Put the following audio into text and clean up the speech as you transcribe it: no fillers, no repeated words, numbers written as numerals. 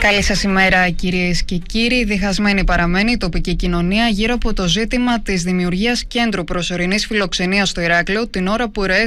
Καλή σας ημέρα, κυρίες και κύριοι. Διχασμένη παραμένει η τοπική κοινωνία γύρω από το ζήτημα της δημιουργίας κέντρου προσωρινής φιλοξενίας στο Ηράκλειο, την ώρα που οι ροές